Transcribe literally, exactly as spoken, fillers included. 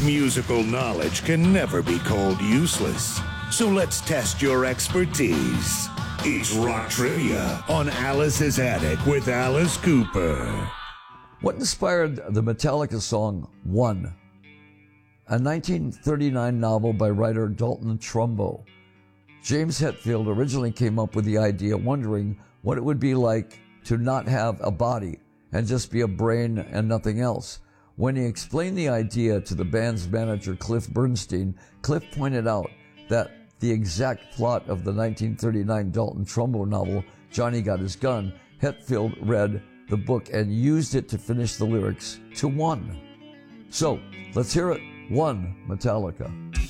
Musical knowledge can never be called useless. So let's test your expertise. It's Rock Trivia on Alice's Attic with Alice Cooper. What inspired the Metallica song One? A nineteen thirty-nine novel by writer Dalton Trumbo. James Hetfield originally came up with the idea wondering what it would be like to not have a body and just be a brain and nothing else. When he explained the idea to the band's manager Cliff Bernstein, Cliff pointed out that the exact plot of the nineteen thirty-nine Dalton Trumbo novel, Johnny Got His Gun, Hetfield read the book and used it to finish the lyrics to One. So, let's hear it. One, Metallica.